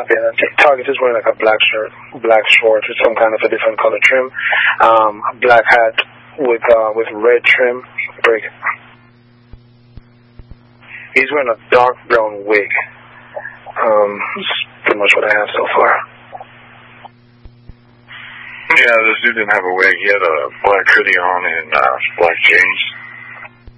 Yeah, the target is wearing like a black shirt, black shorts with some kind of a different color trim, a black hat with red trim. Break it. He's wearing a dark brown wig. That's pretty much what I have so far. Yeah, this dude didn't have a wig. He had a black hoodie on and black jeans.